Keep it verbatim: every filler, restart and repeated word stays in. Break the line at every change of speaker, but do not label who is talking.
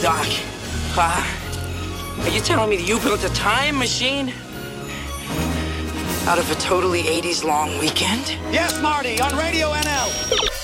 Doc, uh, are you telling me that you built a time machine out of a totally eighties long weekend?
Yes, Marty, on Radio N L.